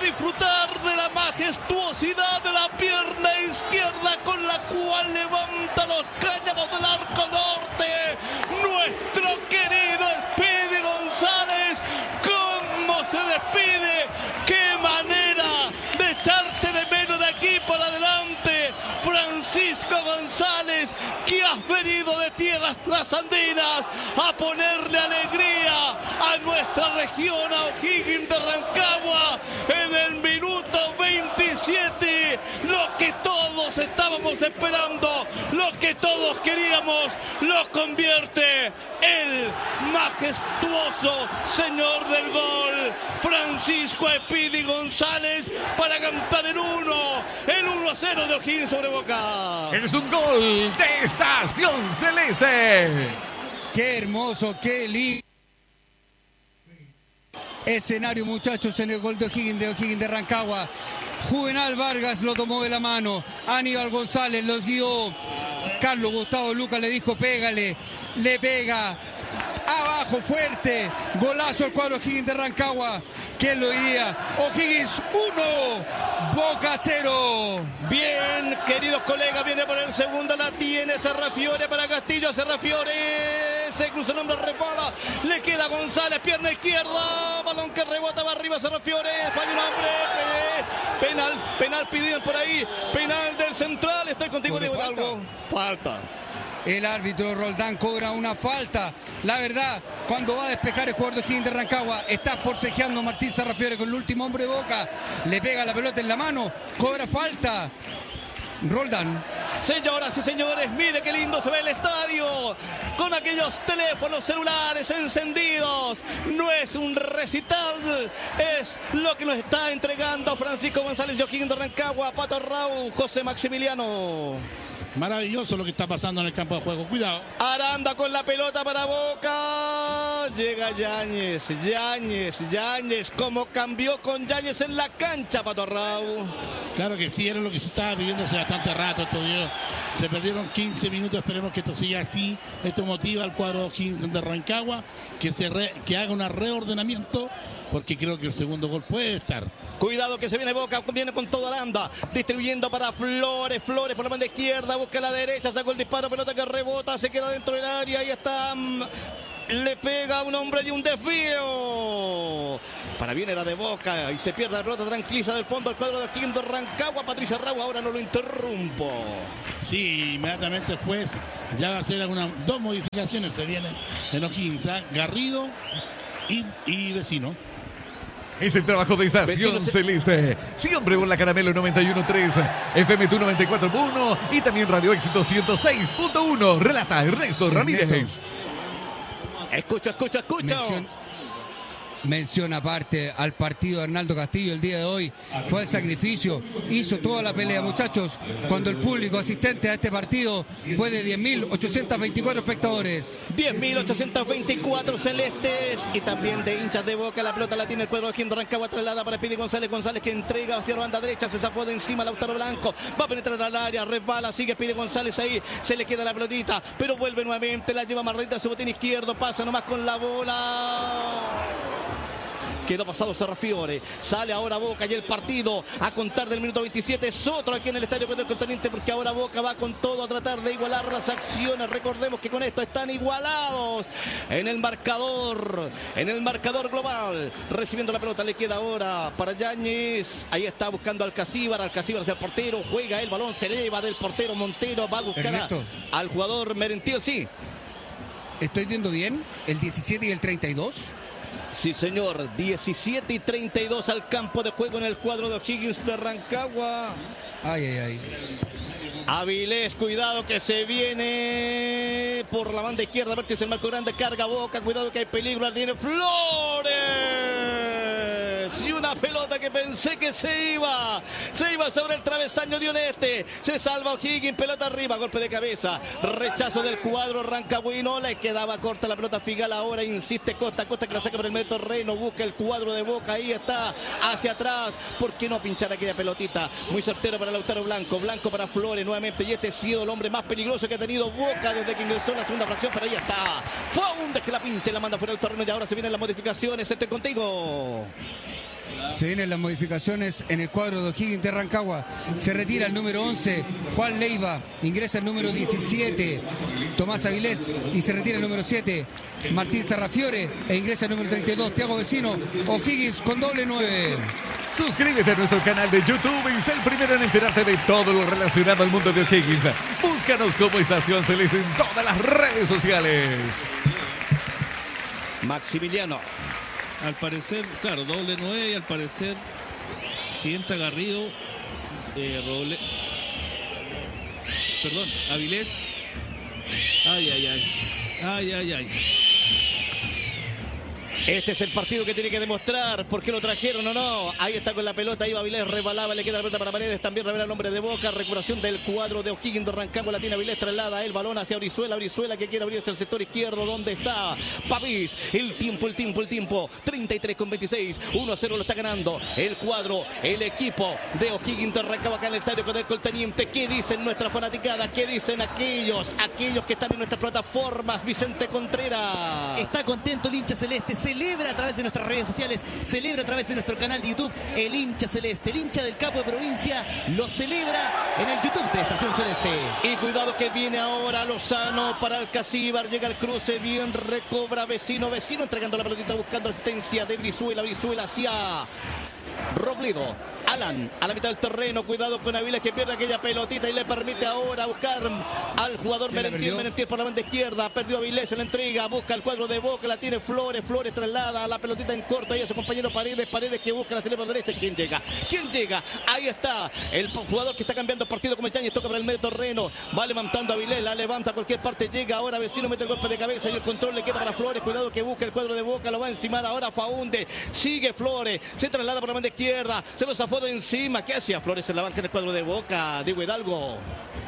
disfrutar de la majestuosidad de la pierna izquierda con la cual levanta los cáñamos del arco norte. Nuestro querido Speedy González, ¿cómo se despide? ¡Qué manera de echarte de menos de aquí para adelante! Francisco González, que has venido de tierras trasandinas a ponerle alegría a nuestra región, a O'Higgins de Rancagua, en el minuto 27, lo que todos estábamos esperando, lo que todos queríamos, lo convierte el majestuoso señor del gol, Francisco Speedy González, para cantar el 1-0 de O'Higgins sobre Boca. Es un gol de Estación Celeste. Qué hermoso, qué lindo escenario, muchachos, en el gol de O'Higgins de Rancagua. Juvenal Vargas lo tomó de la mano, Aníbal González los guió, Carlos Gustavo Lucas le dijo pégale, le pega, abajo fuerte, golazo al cuadro O'Higgins de Rancagua. ¿Quién lo diría? O'Higgins 1, Boca 0. Bien, queridos colegas, viene por el segundo, la tiene Serrafiore para Castillo, Serrafiore se cruza el hombre, repala, le queda González, pierna izquierda, balón que rebota, va arriba Serrafiore, falla un hombre, penal pidieron por ahí, penal del central, estoy contigo Diego Hidalgo. Falta. El árbitro Roldán cobra una falta. La verdad, cuando va a despejar el jugador de O'Higgins de Rancagua, está forcejeando Martín Serrafiore con el último hombre de Boca. Le pega la pelota en la mano, cobra falta. Roldán. Señoras y señores, mire qué lindo se ve el estadio, con aquellos teléfonos celulares encendidos. No es un recital, es lo que nos está entregando Francisco González de O'Higgins de Rancagua, Pato Rau, José Maximiliano. Maravilloso lo que está pasando en el campo de juego. Cuidado. Aranda con la pelota para Boca. Llega Yáñez. Como cambió con Yáñez en la cancha, Pato Rau. Claro que sí, era lo que se estaba pidiendo hace bastante rato estos días. Se perdieron 15 minutos, esperemos que esto siga así. Esto motiva al cuadro O'Higgins de Rancagua que haga un reordenamiento, porque creo que el segundo gol puede estar. Cuidado que se viene Boca, viene con todo Aranda, distribuyendo para Flores por la banda izquierda, busca la derecha, sacó el disparo, pelota que rebota, se queda dentro del área, ahí está, le pega a un hombre y un desvío. Para bien era de Boca y se pierde la pelota, tranquiliza del fondo el cuadro de O'Higgins de Rancagua. Patricio Rau, ahora no lo interrumpo. Sí, inmediatamente el juez ya va a hacer dos modificaciones, se vienen en O'Higgins, Garrido y Vecino. Es el trabajo de Estación Celeste. Siempre con la Caramelo 91.3, FM Tu 94.1 y también Radio Éxito 106.1. Relata Ernesto Ramírez. Escucha. Mención aparte al partido de Arnaldo Castillo el día de hoy. Fue el sacrificio, hizo toda la pelea, muchachos. Cuando el público asistente a este partido fue de 10.824 espectadores. 10.824 celestes y también de hinchas de Boca. La pelota la tiene el cuadro de O'Higgins de Rancagua, traslada para Speedy González que entrega hacia la banda derecha, se zafó de encima Lautaro Blanco, va a penetrar al área, resbala, sigue Speedy González ahí, se le queda la pelotita, pero vuelve nuevamente, la lleva Marreta a su botín izquierdo, pasa nomás con la bola. Quedó pasado Serrafiore, sale ahora Boca y el partido a contar del minuto 27 es otro aquí en el estadio del Continente, porque ahora Boca va con todo a tratar de igualar las acciones. Recordemos que con esto están igualados en el marcador global. Recibiendo la pelota le queda ahora para Yáñez, ahí está buscando al Alcacíbar hacia el portero, juega el balón, se eleva del portero Montero, va a buscar al jugador Merentiel. Sí, ¿estoy viendo bien el 17 y el 32? Sí, señor, 17 y 32 al campo de juego en el cuadro de O'Higgins de Rancagua. Ay. Avilés, cuidado que se viene por la banda izquierda, vértice el marco grande, carga Boca, cuidado que hay peligro, tiene Flores. Y una pelota que pensé que se iba sobre el travesaño de Oneste, se salva O'Higgins, pelota arriba, golpe de cabeza, rechazo del cuadro rancagüino, le quedaba corta la pelota Figal, ahora insiste Costa que la saca por el medio terreno, busca el cuadro de Boca, ahí está, hacia atrás, ¿por qué no pinchar aquella pelotita? Muy certero para Lautaro Blanco para Flores nuevamente, y este ha sido el hombre más peligroso que ha tenido Boca desde que ingresó en la segunda fracción, pero ahí está, Faúndez que la pincha y la manda fuera del terreno, y ahora se vienen las modificaciones. Estoy contigo. Se vienen las modificaciones en el cuadro de O'Higgins de Rancagua. Se retira el número 11, Juan Leiva. Ingresa el número 17, Tomás Avilés. Y se retira el número 7, Martín Sarrafiore. E ingresa el número 32, Thiago Vecino. O'Higgins con doble 9. Suscríbete a nuestro canal de YouTube y sé el primero en enterarte de todo lo relacionado al mundo de O'Higgins. Búscanos como Estación Celeste en todas las redes sociales. Maximiliano. Al parecer, claro, doble 9 y al parecer, si entra Garrido, Avilés. Ay. Este es el partido que tiene que demostrar por qué lo trajeron o no. Ahí está con la pelota, iba Avilés, rebalaba, le queda la pelota para Paredes, también revela el nombre de Boca, recuperación del cuadro de O'Higgins de Rancagua, la tiene Avilés, traslada el balón hacia Brizuela que quiere abrirse el sector izquierdo, ¿dónde está? Pavís, el tiempo, 33:26, 1-0 lo está ganando el cuadro, el equipo de O'Higgins de Rancagua acá en el estadio Codelco el Teniente. ¿Qué dicen nuestras fanaticadas? ¿Qué dicen aquellos que están en nuestras plataformas? Vicente Contreras. Está contento el hincha celeste, celebra a través de nuestras redes sociales, celebra a través de nuestro canal de YouTube. El hincha celeste, el hincha del capo de provincia, lo celebra en el YouTube de Estación Celeste. Y cuidado que viene ahora Lozano para Alcacíbar, llega el cruce, bien recobra Vecino entregando la pelotita buscando asistencia de Brizuela hacia Robledo. Alan a la mitad del terreno, cuidado con Avilés que pierde aquella pelotita y le permite ahora buscar al jugador Merentiel por la banda izquierda, perdió Avilés, se la entrega, busca el cuadro de Boca, la tiene Flores traslada la pelotita en corto, ahí a su compañero Paredes que busca la salida por derecha. ¿Quién llega? Ahí está el jugador que está cambiando el partido como el Yañez, toca para el medio terreno, va levantando a Avilés, la levanta a cualquier parte, llega ahora Vecino, mete el golpe de cabeza y el control le queda para Flores, cuidado que busca el cuadro de Boca, lo va a encimar ahora Faunde, sigue Flores, se traslada por la banda izquierda, se lo zafó de encima. ¿Qué hacía Flores en la banca en el cuadro de Boca? Diego Hidalgo.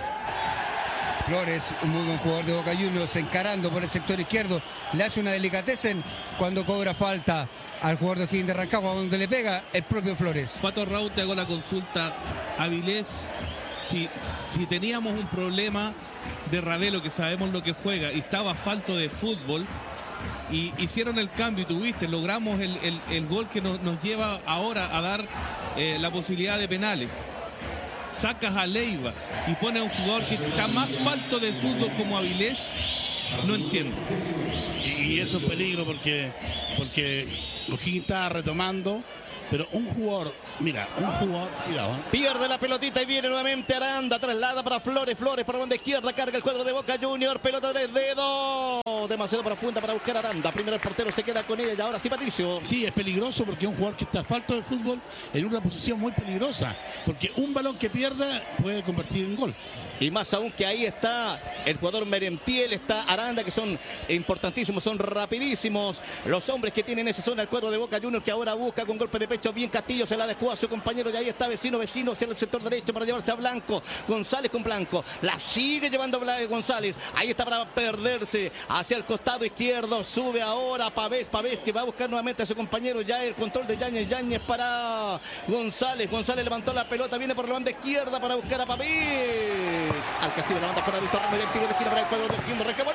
Flores, un muy buen jugador de Boca Juniors, encarando por el sector izquierdo, le hace una delicatessen cuando cobra falta al jugador de O'Higgins de Rancagua, donde le pega el propio Flores. Pato Raúl, te hago la consulta. Avilés, si teníamos un problema de Ravelo, que sabemos lo que juega, y estaba falto de fútbol, y hicieron el cambio y logramos el gol que nos lleva ahora a dar la posibilidad de penales. Sacas a Leiva y pones a un jugador que está más falto de fútbol como Avilés, no entiendo. Y eso es peligro porque O'Higgins está retomando. Pero un jugador, cuidado. Pierde la pelotita y viene nuevamente Aranda, traslada para Flores por la banda izquierda, carga el cuadro de Boca Junior, pelota de dedo, demasiado profunda para buscar Aranda, primero el portero se queda con ella y ahora sí Patricio. Sí, es peligroso porque es un jugador que está falto de fútbol en una posición muy peligrosa, porque un balón que pierda puede convertir en gol. Y más aún que ahí está el jugador Merentiel, está Aranda, que son importantísimos, son rapidísimos los hombres que tienen esa zona, el cuadro de Boca Juniors que ahora busca con golpe de pecho bien Castillo, se la dejó a su compañero y ahí está Vecino hacia el sector derecho para llevarse a Blanco, González con Blanco, la sigue llevando González, ahí está para perderse hacia el costado izquierdo, sube ahora Pavés que va a buscar nuevamente a su compañero, ya el control de Yañez para González levantó la pelota, viene por la banda izquierda para buscar a Pavés. Alcacíbar la banda fuera del torneo de tiro de esquina para el cuadro de O'Higgins de Rancagua,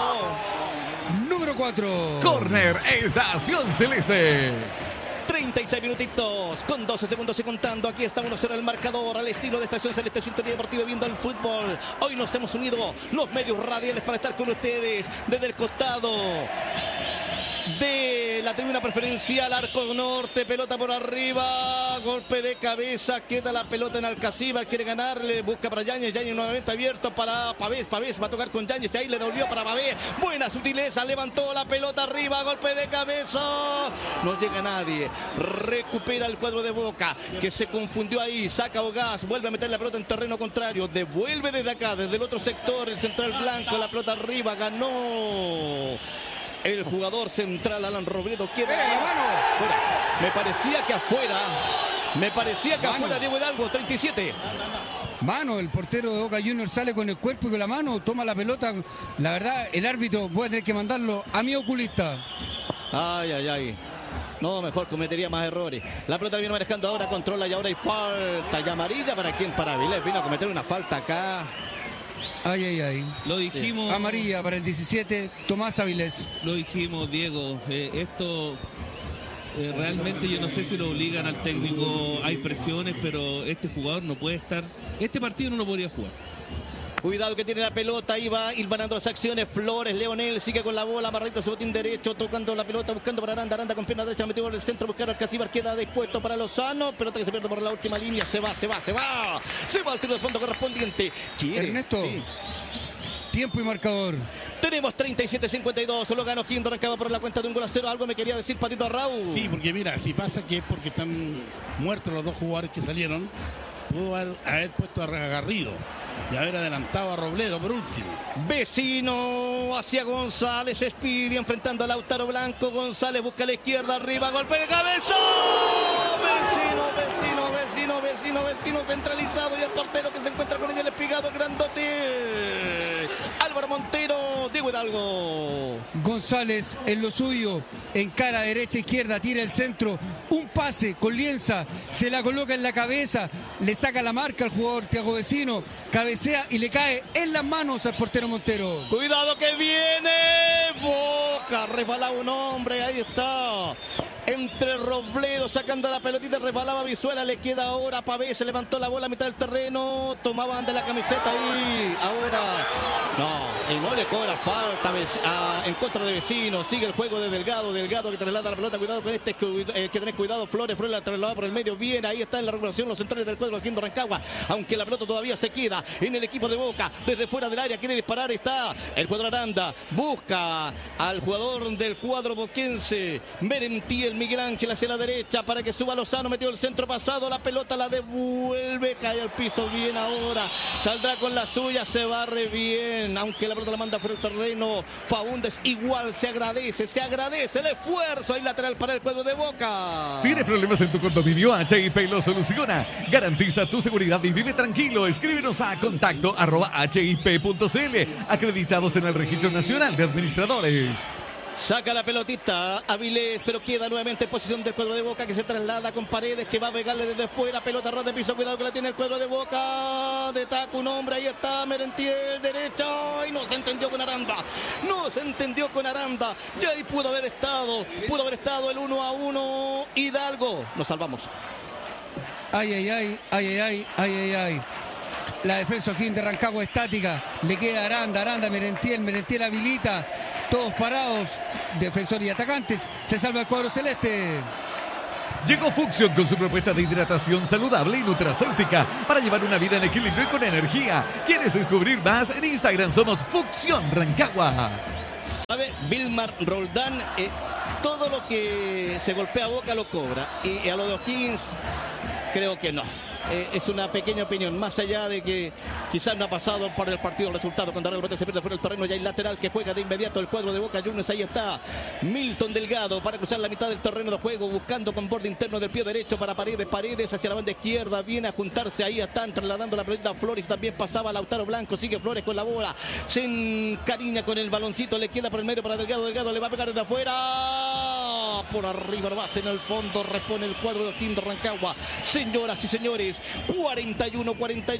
número 4. Corner, Estación Celeste. 36 minutitos con 12 segundos y contando. Aquí está 1-0 el marcador al estilo de Estación Celeste, Sintonía Deportiva, viendo el fútbol. Hoy nos hemos unido los medios radiales para estar con ustedes desde el costado de la tribuna preferencial, arco norte, pelota por arriba, golpe de cabeza, queda la pelota en Alcacíbar, quiere ganarle, busca para Yañez nuevamente abierto para Pavés va a tocar con Yañez, ahí le devolvió para Pavés, buena sutileza, levantó la pelota arriba, golpe de cabeza, no llega nadie, recupera el cuadro de Boca, que se confundió ahí, saca Ogaz, vuelve a meter la pelota en terreno contrario, devuelve desde acá, desde el otro sector, el central blanco, la pelota arriba, ganó el jugador central Alan Robledo, queda la mano fuera. Me parecía que afuera Diego Hidalgo, 37. Mano, el portero de Boca Juniors sale con el cuerpo y con la mano, toma la pelota. La verdad, el árbitro puede tener que mandarlo a mi oculista. Ay. No, mejor cometería más errores. La pelota viene manejando ahora, controla y ahora hay falta. ¿Y amarilla para quién? Para Avilés. Vino a cometer una falta acá. Ay. Lo dijimos. Sí. Amarilla para el 17, Tomás Avilés. Lo dijimos, Diego. Esto realmente yo no sé si lo obligan al técnico, hay presiones, pero este jugador no puede estar, este partido no lo podría jugar. Cuidado que tiene la pelota, ahí va hilvanando las acciones. Flores, Leonel sigue con la bola, amarradito su botín derecho, tocando la pelota, buscando para Aranda. Aranda con pierna derecha, metió por el centro, buscar al Casíbar, queda dispuesto para Lozano. Pelota que se pierde por la última línea, se va al tiro de fondo correspondiente. ¿Quiere? Ernesto, sí. Tiempo y marcador. Tenemos 37-52, lo ganó O'Higgins de Rancagua por la cuenta de 1-0. Algo me quería decir Patito Arrau. Sí, porque mira, si pasa que es porque están muertos los dos jugadores que salieron, pudo haber puesto a Garrido y haber adelantado a Robledo por último. Vecino hacia González, Speedy enfrentando a Lautaro Blanco. González busca a la izquierda, arriba, golpe de cabeza. Vecino centralizado y el portero que se encuentra con ella, el espigado grandote. Álvaro Montero, Diego Hidalgo. González en lo suyo, encara derecha, izquierda, tira el centro, un pase con Lienza, se la coloca en la cabeza, le saca la marca al jugador Thiago Vecino, cabecea y le cae en las manos al portero Montero. Cuidado que viene Boca, resbala un hombre, ahí está. Entre Robledo sacando la pelotita, resbalaba Vizuela, le queda ahora a Pavé, se levantó la bola a mitad del terreno, tomaban de la camiseta ahí, ahora no, y no le cobra falta en contra de Vecino, sigue el juego de Delgado que traslada la pelota, cuidado con este, que tenés cuidado, Flores la traslada por el medio, bien, ahí está en la regulación los centrales del cuadro O'Higgins de Rancagua, aunque la pelota todavía se queda en el equipo de Boca, desde fuera del área quiere disparar, está el cuadro Aranda, busca al jugador del cuadro boquense, Merentiel, Miguel Ángel hacia la derecha para que suba Lozano, metió el centro pasado, la pelota la devuelve, cae al piso bien ahora, saldrá con la suya, se barre bien, aunque la pelota la manda fuera del terreno, Faúndez igual se agradece el esfuerzo ahí lateral para el cuadro de Boca. ¿Tienes problemas en tu condominio? HIP lo soluciona, garantiza tu seguridad y vive tranquilo, escríbenos a contacto@hip.cl, acreditados en el Registro Nacional de Administradores. Saca la pelotita Avilés, pero queda nuevamente en posición del cuadro de Boca, que se traslada con Paredes, que va a pegarle desde fuera, pelota ras de piso, cuidado que la tiene el cuadro de Boca, de taco un hombre, ahí está Merentiel, derecha, y no se entendió con Aranda, ya ahí pudo haber estado el 1-1, Hidalgo, nos salvamos. Ay. La defensa O'Higgins de Rancagua estática, le queda Aranda, Merentiel habilita. Todos parados, defensor y atacantes, se salva el cuadro celeste. Llegó Fucsion con su propuesta de hidratación saludable y nutracéutica para llevar una vida en equilibrio y con energía. ¿Quieres descubrir más? En Instagram somos Fucsion Rancagua. ¿Sabe? Vilmar Roldán, todo lo que se golpea a Boca lo cobra. Y a lo de O'Higgins, creo que no. Es una pequeña opinión, más allá de que quizás no ha pasado por el partido el resultado. Cuando ahora el se pierde fuera del terreno, ya hay lateral que juega de inmediato el cuadro de Boca Juniors. Ahí está Milton Delgado para cruzar la mitad del terreno de juego, buscando con borde interno del pie derecho para Paredes hacia la banda izquierda, viene a juntarse, ahí están trasladando la pelota a Flores, también pasaba Lautaro Blanco, sigue Flores con la bola, se encariña con el baloncito, le queda por el medio para Delgado le va a pegar desde afuera, por arriba nomás, en el fondo repone el cuadro de O'Higgins de Rancagua. Señoras y señores, 41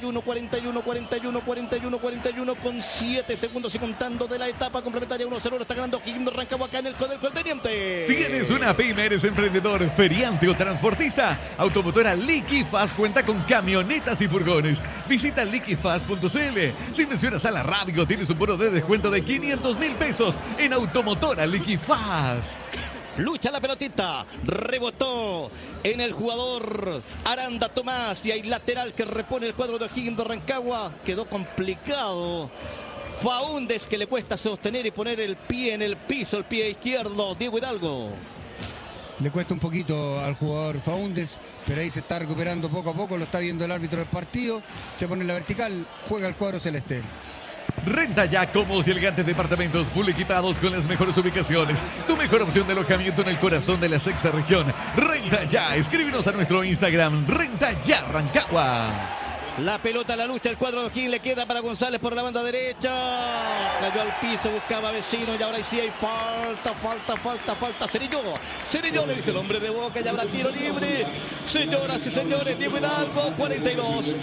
con 7 segundos y contando de la etapa complementaria. 1-0, está ganando O'Higgins de Rancagua acá en el Codelco del Teniente. ¿Tienes una pyme, eres emprendedor, feriante o transportista? Automotora Liquifast cuenta con camionetas y furgones. Visita liquifast.cl. Si mencionas a la radio, tienes un bono de descuento de 500,000 pesos en Automotora Liquifast. Lucha la pelotita, rebotó en el jugador Aranda Tomás y hay lateral que repone el cuadro de O'Higgins de Rancagua. Quedó complicado. Faúndez, que le cuesta sostener y poner el pie en el piso, el pie izquierdo. Diego Hidalgo. Le cuesta un poquito al jugador Faúndez, pero ahí se está recuperando poco a poco, lo está viendo el árbitro del partido. Se pone en la vertical, juega el cuadro celeste. Renta ya cómodos y elegantes departamentos full equipados con las mejores ubicaciones. Tu mejor opción de alojamiento en el corazón de la sexta región. Renta ya. Escríbenos a nuestro Instagram. Renta ya Rancagua. La pelota a la lucha, el cuadro de O'Higgins le queda para González por la banda derecha. Cayó al piso, buscaba Vecino y ahora sí hay falta. Cerilló le dice el hombre de Boca y habrá tiro libre. Señoras y señores, Diego Hidalgo, 42.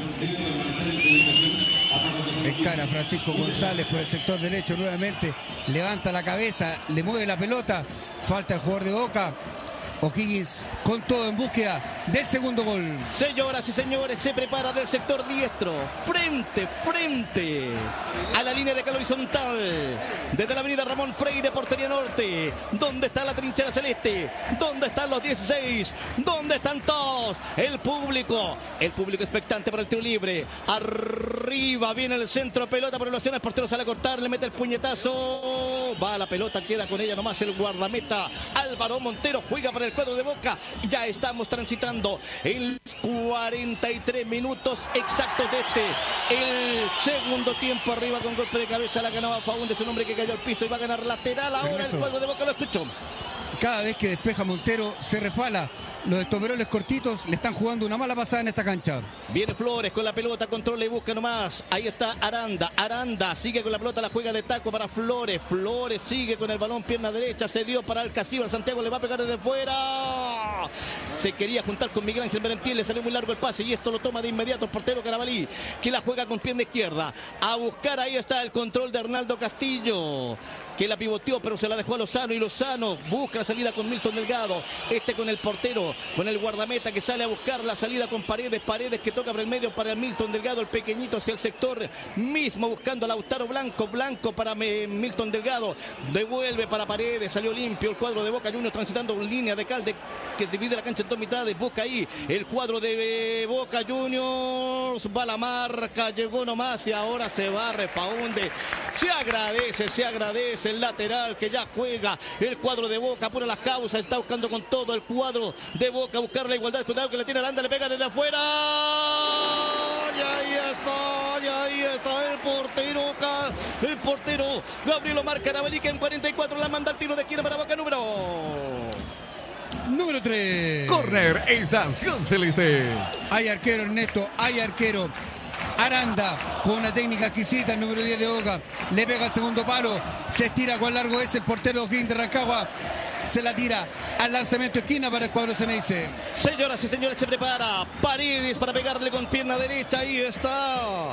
Escara Francisco González por el sector derecho nuevamente. Levanta la cabeza, le mueve la pelota. Falta el jugador de Boca. O'Higgins con todo en búsqueda del segundo gol. Señoras y señores, se prepara del sector diestro, frente a la línea de cal horizontal, desde la avenida Ramón Freire, portería norte. ¿Dónde está la trinchera celeste? ¿Dónde están los 16? ¿Dónde están todos? El público expectante para el tiro libre. Arriba viene el centro, pelota por elevación, el portero sale a cortar, le mete el puñetazo, va la pelota, queda con ella nomás el guardameta Álvaro Montero, juega para el cuadro de Boca. Ya estamos transitando el 43 minutos exactos de el segundo tiempo. Arriba con golpe de cabeza la ganaba Faúndez, un hombre que cayó al piso y va a ganar lateral ahora el cuadro de Boca. Lo escuchó. Cada vez que despeja Montero se refala. Los estoperoles cortitos le están jugando una mala pasada en esta cancha. Viene Flores con la pelota, controla y busca nomás. Ahí está Aranda. Aranda sigue con la pelota, la juega de taco para Flores. Flores sigue con el balón, pierna derecha. Se dio para Alcacíbar. Santiago le va a pegar desde fuera. Se quería juntar con Miguel Ángel Merentiel. Le salió muy largo el pase y esto lo toma de inmediato el portero Carabalí, que la juega con pierna izquierda. A buscar, ahí está el control de Arnaldo Castillo, que la pivoteó pero se la dejó a Lozano, y Lozano busca la salida con Milton Delgado, con el portero, con el guardameta que sale a buscar la salida con Paredes que toca por el medio para Milton Delgado, el pequeñito hacia el sector mismo buscando a Lautaro Blanco para Milton Delgado, devuelve para Paredes, salió limpio el cuadro de Boca Juniors transitando en línea de cal que divide la cancha en dos mitades, busca ahí el cuadro de Boca Juniors, va la marca, llegó nomás y ahora se barre Faúndez. Se agradece el lateral que ya juega el cuadro de Boca, apura las causas, está buscando con todo el cuadro de Boca, buscar la igualdad, cuidado que le tiene Aranda, le pega desde afuera, y ahí está el portero Gabriel Omar Carabalí, que en 44 la manda al tiro de esquina para Boca número 3. Corner, estación celeste. Hay arquero, Ernesto, hay arquero. Aranda con una técnica exquisita, el número 10 de Boca, le pega el segundo palo, se estira cuán largo es el portero O'Higgins de Rancagua, se la tira al lanzamiento esquina para el cuadro Ceneice. Señoras y señores, se prepara Paredes para pegarle con pierna derecha, ahí está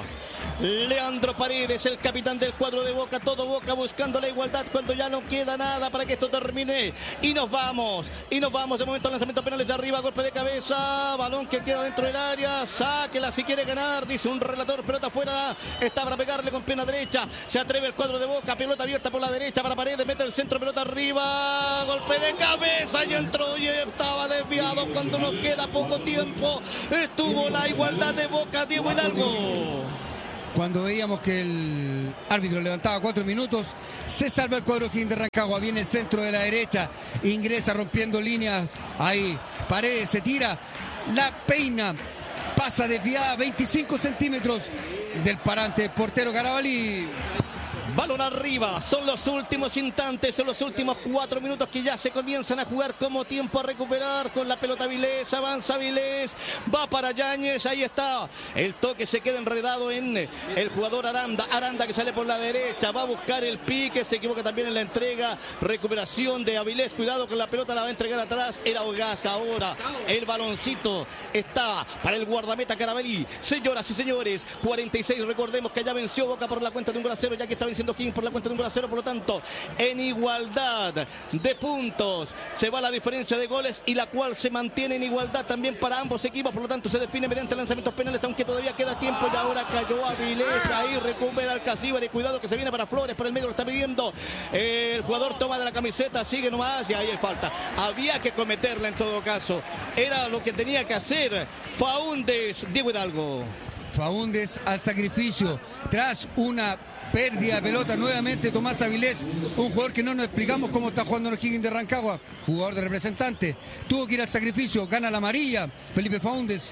Leandro Paredes, el capitán del cuadro de Boca, todo Boca buscando la igualdad cuando ya no queda nada para que esto termine, y nos vamos de momento. Lanzamientos penales de arriba, golpe de cabeza, balón que queda dentro del área, sáquela si quiere ganar, dice un relator, pelota afuera, está para pegarle con pierna derecha, se atreve el cuadro de Boca, pelota abierta por la derecha para Paredes, mete el centro, pelota arriba, golpe de cabeza y entró y estaba desviado cuando nos queda poco tiempo. Estuvo la igualdad de Boca, Diego Hidalgo. Cuando veíamos que el árbitro levantaba 4 minutos, se salva el cuadro O'Higgins de Rancagua. Viene el centro de la derecha, ingresa rompiendo líneas. Ahí Paredes se tira, la peina, pasa desviada 25 centímetros del parante portero Carabalí. Balón arriba, son los últimos instantes, son los últimos 4 minutos que ya se comienzan a jugar como tiempo a recuperar con la pelota Vilés, avanza Vilés, va para Yáñez, ahí está, el toque se queda enredado en el jugador Aranda que sale por la derecha, va a buscar el pique, se equivoca también en la entrega, recuperación de Avilés, cuidado con la pelota, la va a entregar atrás, era Hogaza ahora, el baloncito está para el guardameta Carabalí. Señoras y señores, 46, recordemos que ya venció Boca por la cuenta de 1-0, ya que está venciendo O'Higgins por la cuenta de 1-0, por lo tanto, en igualdad de puntos se va la diferencia de goles y la cual se mantiene en igualdad también para ambos equipos, por lo tanto se define mediante lanzamientos penales, aunque todavía queda tiempo y ahora cayó Avilés, ahí recupera Alcacíbar y cuidado que se viene para Flores, por el medio lo está pidiendo el jugador, toma de la camiseta, sigue nomás y ahí hay falta, había que cometerla en todo caso, era lo que tenía que hacer Faúndez, Diego Hidalgo. Faúndez al sacrificio tras una pérdida de pelota nuevamente. Tomás Avilés, un jugador que no nos explicamos cómo está jugando en O'Higgins de Rancagua, jugador de representante, tuvo que ir al sacrificio, gana la amarilla Felipe Faúndez.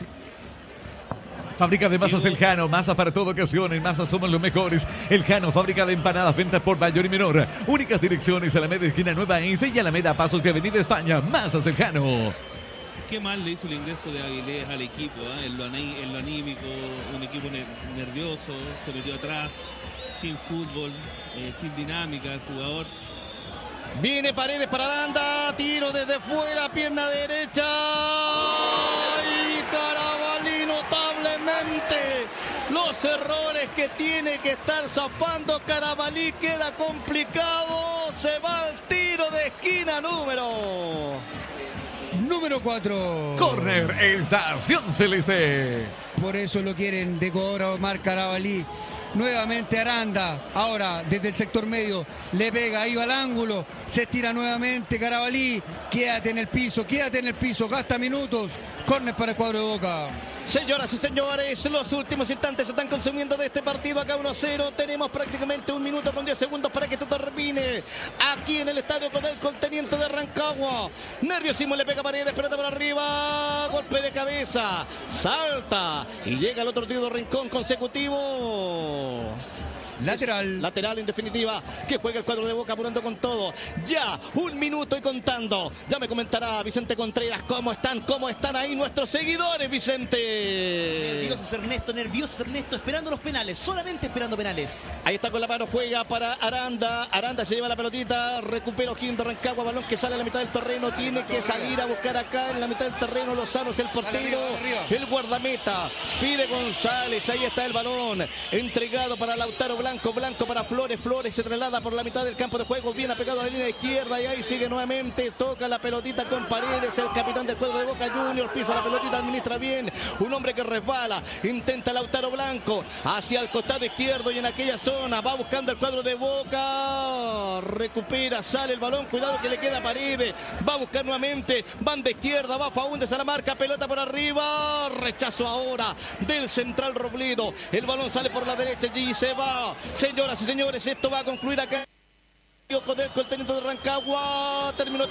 Fábrica de masas El Jano, masa para toda ocasión, en masas somos los mejores. El Jano, fábrica de empanadas, venta por mayor y menor. Únicas direcciones, Alameda Esquina Nueva Este y Alameda Pasos de Avenida España. Masas El Jano. Qué mal le hizo el ingreso de Avilés al equipo, en lo anímico, un equipo nervioso, se metió atrás, sin fútbol, sin dinámica el jugador. Viene Paredes para Aranda, tiro desde fuera, pierna derecha y Carabalí notablemente los errores que tiene que estar zafando Carabalí, queda complicado, se va al tiro de esquina número 4. Corner, estación celeste. Por eso lo quieren de cobra Omar Carabalí. Nuevamente Aranda, ahora desde el sector medio, le pega, ahí va al ángulo, se estira nuevamente Carabalí, quédate en el piso, gasta minutos, córner para el cuadro de Boca. Señoras y señores, los últimos instantes se están consumiendo de este partido. Acá 1-0, tenemos prácticamente 1 minuto con 10 segundos para que esto termine. Aquí en el estadio Codelco, el teniente de Rancagua. Nerviosismo, le pega a Paredes, pelota por arriba, golpe de cabeza, salta y llega al otro tiro de rincón consecutivo. Lateral en definitiva, que juega el cuadro de Boca apurando con todo. Ya, 1 minuto y contando. Ya me comentará Vicente Contreras cómo están ahí nuestros seguidores, Vicente. Nervioso Ernesto, esperando los penales, solamente esperando penales. Ahí está con la mano, juega para Aranda. Aranda se lleva la pelotita, recupera O'Higgins de Rancagua, balón que sale a la mitad del terreno. Tiene que salir a buscar acá en la mitad del terreno. Lozano es el portero, el guardameta. Pide González, ahí está el balón. Entregado para Lautaro Blanco para Flores se traslada por la mitad del campo de juego, bien apegado a la línea izquierda y ahí sigue nuevamente, toca la pelotita con Paredes, el capitán del cuadro de Boca Juniors, pisa la pelotita, administra bien, un hombre que resbala, intenta Lautaro Blanco hacia el costado izquierdo y en aquella zona va buscando el cuadro de Boca, recupera, sale el balón, cuidado que le queda Paredes, va a buscar nuevamente, banda izquierda, va Faúndez a la marca, pelota por arriba, rechazo ahora del central Robledo, el balón sale por la derecha y se va. Señoras y señores, esto va a concluir acá. Codelco, el teniente de Rancagua. Terminó.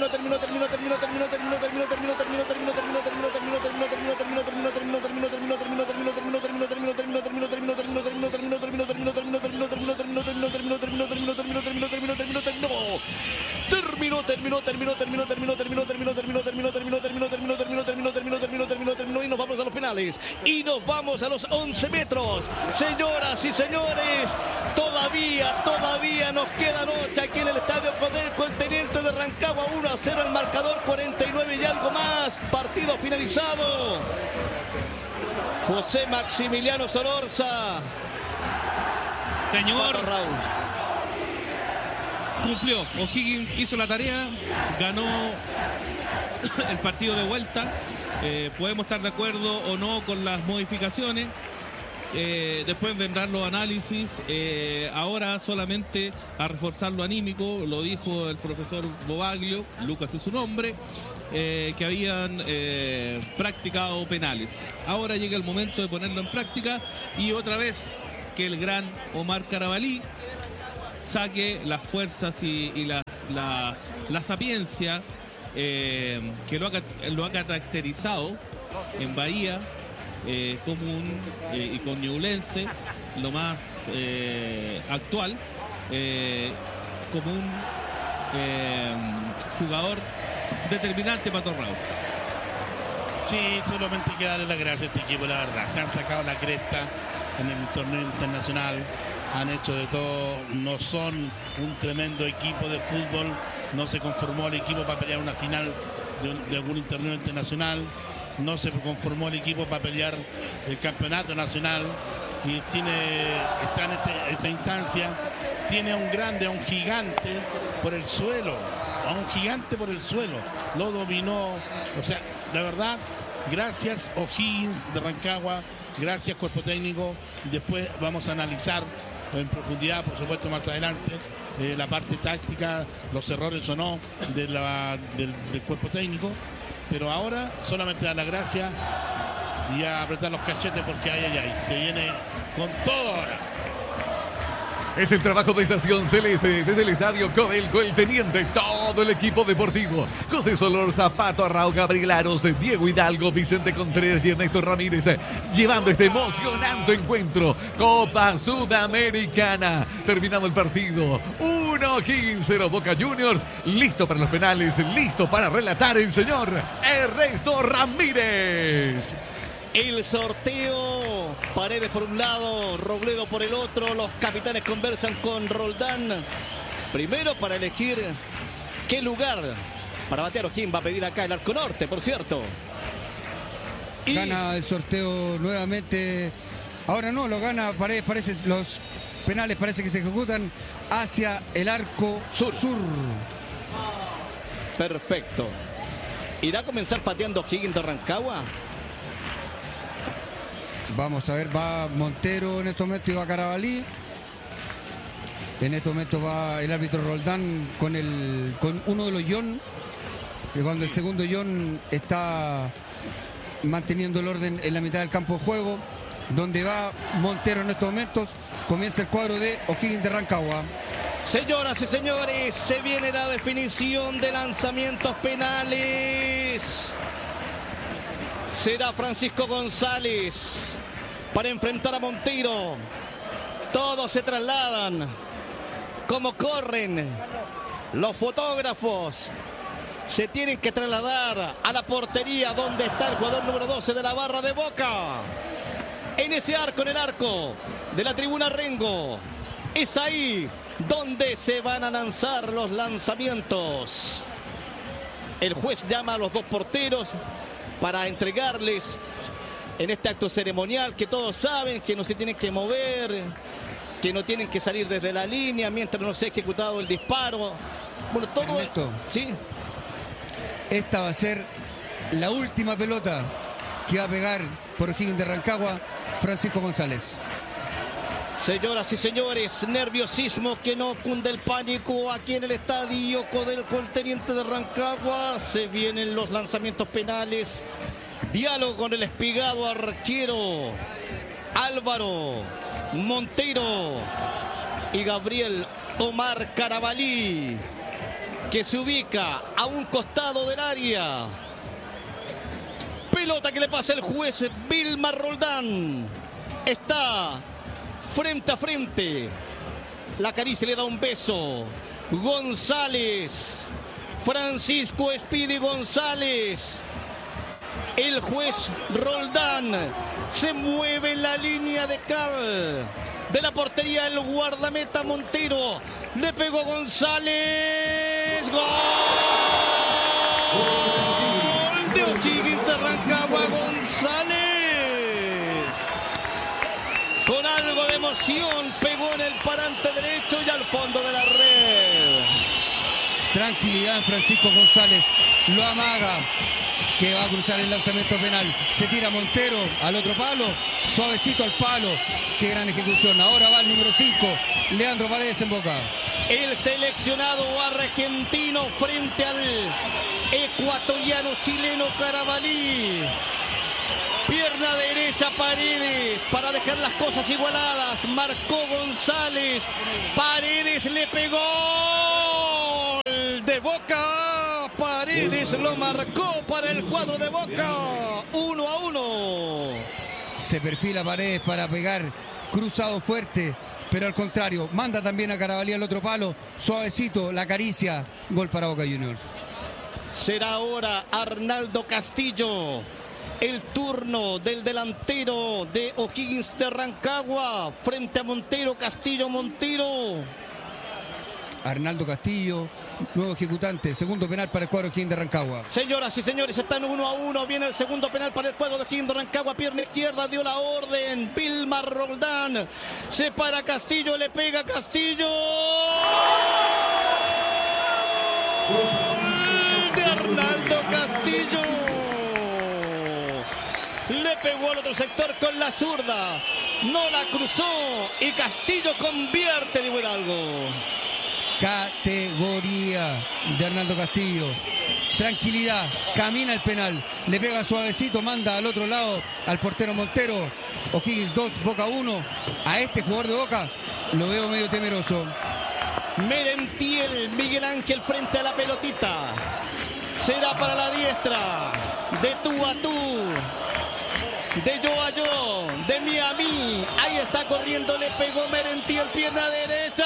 Y nos vamos a los penales. Y nos vamos a los 11 metros. Señoras y señores, todavía nos queda noche aquí en el estadio Codelco. El teniente de Rancagua 1-0 al marcador, 49 y algo más. Partido finalizado. José Maximiliano Solorza. Señor, Pato Raúl cumplió. O'Higgins hizo la tarea, ganó el partido de vuelta. Podemos estar de acuerdo o no con las modificaciones. Después vendrán los análisis. Ahora solamente a reforzar lo anímico, lo dijo el profesor Bobaglio, Lucas es su nombre, que habían practicado penales. Ahora llega el momento de ponerlo en práctica y otra vez que el gran Omar Carabalí saque las fuerzas y la sapiencia que lo ha caracterizado en Bahía, común y con Ñublense, lo más actual, como un jugador determinante para Torrao. Sí, solamente hay que darle las gracias a este equipo, la verdad. Se han sacado la cresta en el torneo internacional, han hecho de todo, no son un tremendo equipo de fútbol, no se conformó el equipo para pelear una final de algún torneo internacional, no se conformó el equipo para pelear el campeonato nacional y está en esta instancia, tiene a un grande, a un gigante por el suelo, lo dominó, o sea, la verdad, gracias O'Higgins de Rancagua, gracias cuerpo técnico, después vamos a analizar en profundidad, por supuesto, más adelante, la parte táctica, los errores o no del cuerpo técnico. Pero ahora solamente dar las gracias y a apretar los cachetes porque se viene con todo ahora. Es el trabajo de Estación Celeste desde el estadio Codelco, el teniente, todo el equipo deportivo. José Solorza, Pato Arrao, Gabriel Aros, Diego Hidalgo, Vicente Contreras y Ernesto Ramírez, llevando este emocionante encuentro. Copa Sudamericana. Terminado el partido. 1-0 Boca Juniors. Listo para los penales, listo para relatar el señor Ernesto Ramírez. El sorteo, Paredes por un lado, Robledo por el otro. Los capitanes conversan con Roldán. Primero para elegir qué lugar para batear. O'Higgins va a pedir acá el arco norte, por cierto. Y gana el sorteo nuevamente. Ahora no, lo gana Paredes, parece, los penales parece que se ejecutan hacia el arco sur. Perfecto. ¿Irá a comenzar pateando O'Higgins de Rancagua? Vamos a ver, va Montero en estos momentos y va Carabalí. En estos momentos va el árbitro Roldán con uno de los John. Y cuando el segundo John está manteniendo el orden en la mitad del campo de juego, donde va Montero en estos momentos, comienza el cuadro de O'Higgins de Rancagua. Señoras y señores, se viene la definición de lanzamientos penales. Será Francisco González para enfrentar a Montero. Todos se trasladan. Como corren los fotógrafos, se tienen que trasladar a la portería donde está el jugador número 12 de la barra de Boca. En ese arco, en el arco de la tribuna Rengo. Es ahí donde se van a lanzar los lanzamientos. El juez llama a los dos porteros para entregarles en este acto ceremonial que todos saben que no se tienen que mover, que no tienen que salir desde la línea mientras no se ha ejecutado el disparo. Bueno, todo esto. ¿Sí? Esta va a ser la última pelota que va a pegar por O'Higgins de Rancagua Francisco González. Señoras y señores, nerviosismo, que no cunde el pánico aquí en el estadio Codelco, el Teniente de Rancagua. Se vienen los lanzamientos penales. Diálogo con el espigado arquero Álvaro Montero y Gabriel Omar Carabalí, que se ubica a un costado del área. Pelota que le pasa el juez Vilmar Roldán. Está frente a frente. La acaricia, le da un beso. González. Francisco Speedy González. El juez Roldán se mueve en la línea de cal de la portería. El guardameta Montero. Le pegó González. ¡Gol de O'Higgins de Rancagua! González, con algo de emoción, pegó en el parante derecho y al fondo de la red. Tranquilidad en Francisco González. Lo amaga, que va a cruzar el lanzamiento penal. Se tira Montero al otro palo. Suavecito al palo. Qué gran ejecución. Ahora va el número 5, Leandro Paredes en Boca. El seleccionado argentino frente al ecuatoriano chileno Carabalí. Pierna derecha Paredes para dejar las cosas igualadas. Marcó González. Paredes le pegó. De Boca. Paredes lo marcó para el cuadro de Boca. 1-1. Se perfila Paredes para pegar cruzado fuerte, pero al contrario, manda también a Carabalí al otro palo. Suavecito, la acaricia. Gol para Boca Juniors. Será ahora Arnaldo Castillo el turno del delantero de O'Higgins de Rancagua frente a Montero. Castillo, Montero. Arnaldo Castillo, nuevo ejecutante. Segundo penal para el cuadro de O'Higgins de Rancagua. Señoras y señores, están 1-1. Viene el segundo penal para el cuadro de O'Higgins de Rancagua. Pierna izquierda, dio la orden Vilmar Roldán. Se para Castillo, le pega Castillo. Gol de Arnaldo Castillo. Le pegó al otro sector con la zurda. No la cruzó y Castillo convierte, Diego Hidalgo. Categoría de Arnaldo Castillo. Tranquilidad, camina el penal, le pega suavecito, manda al otro lado al portero Montero. O'Higgins 2, Boca 1. A este jugador de Boca lo veo medio temeroso. Merentiel, Miguel Ángel frente a la pelotita. Será para la diestra. De tú a tú. De yo a yo. De mí a mí. Ahí está corriendo, le pegó Merentiel, pierna derecha.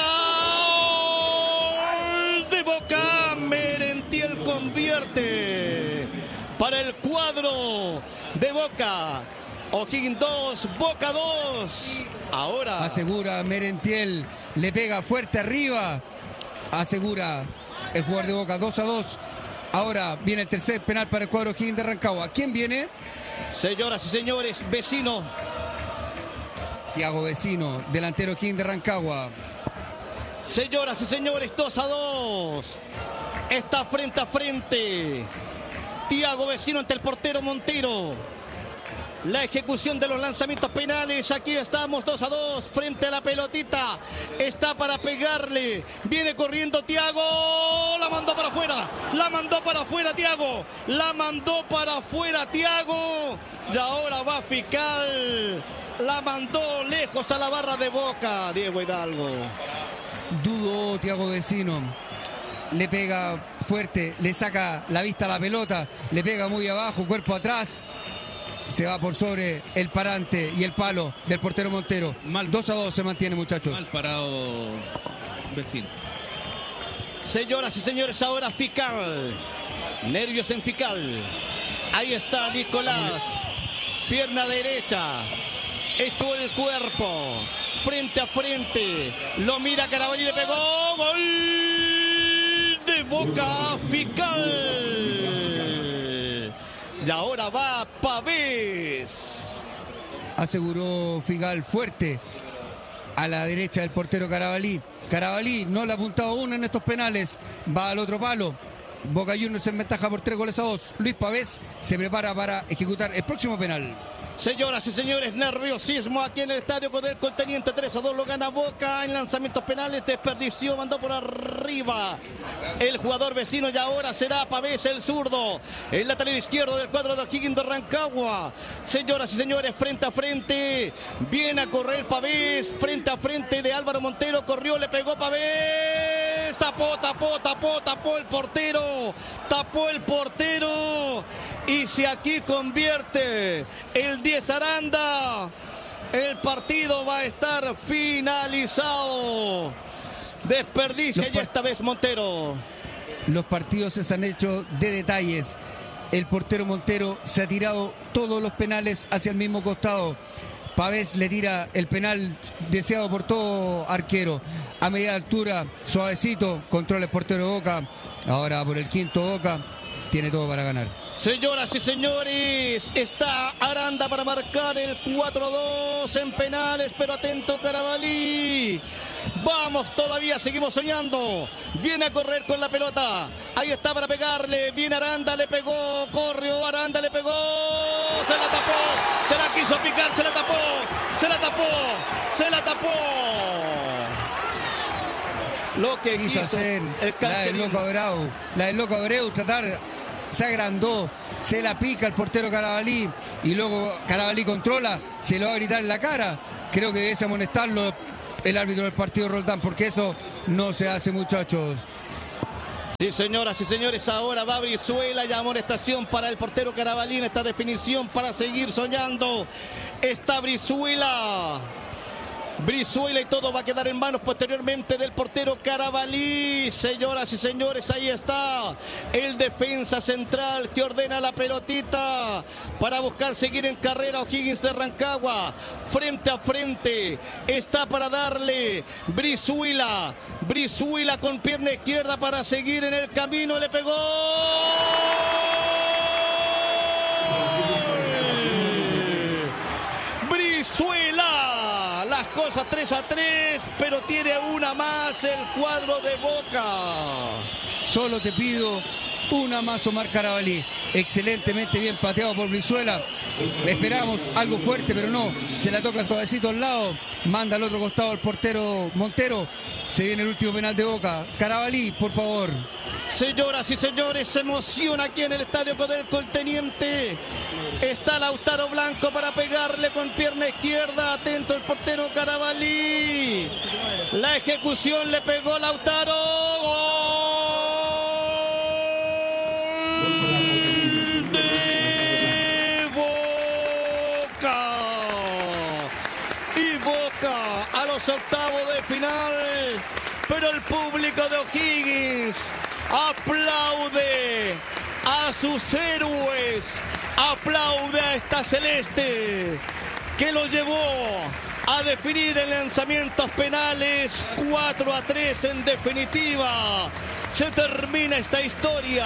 De Boca, Merentiel convierte para el cuadro de Boca. O'Higgins 2, Boca 2. Ahora asegura Merentiel, le pega fuerte arriba. Asegura el jugador de Boca, 2-2. Ahora viene el tercer penal para el cuadro O'Higgins de Rancagua. ¿Quién viene? Señoras y señores, Vecino. Thiago Vecino, delantero O'Higgins de Rancagua. Señoras y señores, 2-2. Está frente a frente Tiago Vecino ante el portero Montero. La ejecución de los lanzamientos penales. Aquí estamos 2-2 frente a la pelotita. Está para pegarle. Viene corriendo Tiago. La mandó para afuera. La mandó para afuera Tiago. La mandó para afuera Tiago. Y ahora va Fical. La mandó lejos a la barra de Boca. Diego Hidalgo. Dudó Tiago Vecino. Le pega fuerte. Le saca la vista a la pelota. Le pega muy abajo. Cuerpo atrás. Se va por sobre el parante y el palo del portero Montero. 2-2 se mantiene, muchachos. Mal parado Vecino. Señoras y señores, ahora Fical. Nervios en Fical. Ahí está Nicolás. Pierna derecha. Echó el cuerpo. Frente a frente. Lo mira Carabalí, le pegó. Gol de Boca Fical. Y ahora va Pavés. Aseguró Figal fuerte a la derecha del portero Carabalí. Carabalí no le ha apuntado uno en estos penales. Va al otro palo. Boca Juniors en ventaja por 3-2. Luis Pavés se prepara para ejecutar el próximo penal. Señoras y señores, nerviosismo aquí en el estadio Codelco. El Teniente 3-2 lo gana Boca en lanzamientos penales. Desperdició, mandó por arriba el jugador Vecino y ahora será Pavés el zurdo. El lateral izquierdo del cuadro de O'Higgins de Rancagua. Señoras y señores, frente a frente. Viene a correr Pavés. Frente a frente de Álvaro Montero. Corrió, le pegó Pavés. Tapó el portero. Tapó el portero. Y si aquí convierte el 10 Aranda, el partido va a estar finalizado. Desperdicia y esta vez Montero. Los partidos se han hecho de detalles. El portero Montero se ha tirado todos los penales hacia el mismo costado. Pavés le tira el penal deseado por todo arquero. A media altura, suavecito, controla el portero Boca. Ahora por el quinto Boca, tiene todo para ganar. Señoras y señores, está Aranda para marcar el 4-2 en penales, pero atento Carabalí. Vamos, todavía seguimos soñando. Viene a correr con la pelota. Ahí está para pegarle. Viene Aranda, le pegó. Corrió Aranda, le pegó. Se la tapó. Se la quiso picar, se la tapó. Se la tapó. Se la tapó. Lo que quiso hacer el cancherino. La del Loco Abreu, tratar. Se agrandó, se la pica el portero Carabalí y luego Carabalí controla, se lo va a gritar en la cara. Creo que debe amonestarlo el árbitro del partido Roldán, porque eso no se hace, muchachos. Sí, señoras y señores, ahora va Brizuela y amonestación para el portero Carabalí en esta definición para seguir soñando. Está Brizuela y todo va a quedar en manos posteriormente del portero Carabalí. Señoras y señores, ahí está el defensa central que ordena la pelotita para buscar seguir en carrera. O'Higgins de Rancagua, frente a frente, está para darle Brizuela con pierna izquierda para seguir en el camino, le pegó. Brizuela, las cosas 3-3, pero tiene una más el cuadro de Boca. Solo te pido una más, Omar Carabalí. Excelentemente bien pateado por Brizuela. Esperamos algo fuerte, pero no. Se la toca suavecito al lado. Manda al otro costado el portero Montero. Se viene el último penal de Boca. Carabalí, por favor. Señoras y señores, se emociona aquí en el estadio Codelco el Teniente. Está Lautaro Blanco para pegarle con pierna izquierda. Atento el portero Carabalí. La ejecución, le pegó Lautaro. ¡Gol de Boca! Y Boca a los octavos de final. Pero el público de O'Higgins aplaude a sus héroes, aplaude a esta celeste que lo llevó a definir en lanzamientos penales 4-3 en definitiva. Se termina esta historia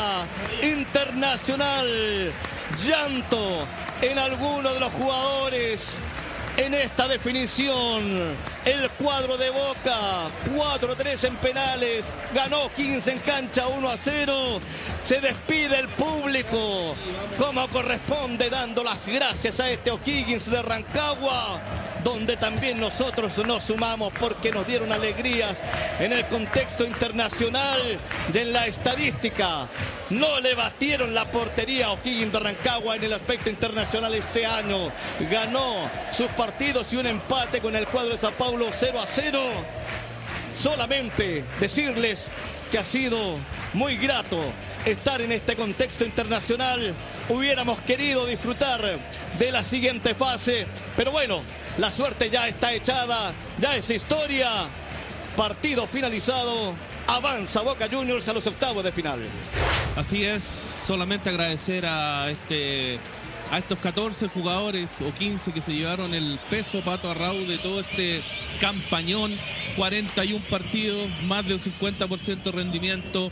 internacional. Llanto en algunos de los jugadores en esta definición. El cuadro de Boca, 4-3 en penales, ganó O'Higgins en cancha 1-0. Se despide el público como corresponde, dando las gracias a este O'Higgins de Rancagua, donde también nosotros nos sumamos porque nos dieron alegrías en el contexto internacional de la estadística. No le batieron la portería a O'Higgins de Rancagua en el aspecto internacional este año. Ganó sus partidos y un empate con el cuadro de Sao Paulo 0-0. Solamente decirles que ha sido muy grato estar en este contexto internacional. Hubiéramos querido disfrutar de la siguiente fase, pero bueno, la suerte ya está echada, ya es historia. Partido finalizado, avanza Boca Juniors a los octavos de final. Así es, solamente agradecer a estos 14 jugadores o 15 que se llevaron el peso, Pato Arrau, de todo este campañón. 41 partidos, más del 50% rendimiento,